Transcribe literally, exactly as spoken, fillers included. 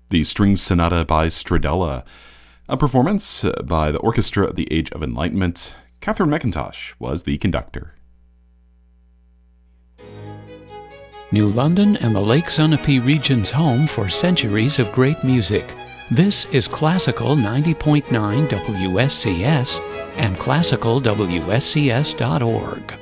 the String Sonata by Stradella, a performance by the Orchestra of the Age of Enlightenment. Catherine McIntosh was the conductor. New London and the Lake Sunapee region's home for centuries of great music. This is Classical ninety point nine W S C S and classical W S C S dot org.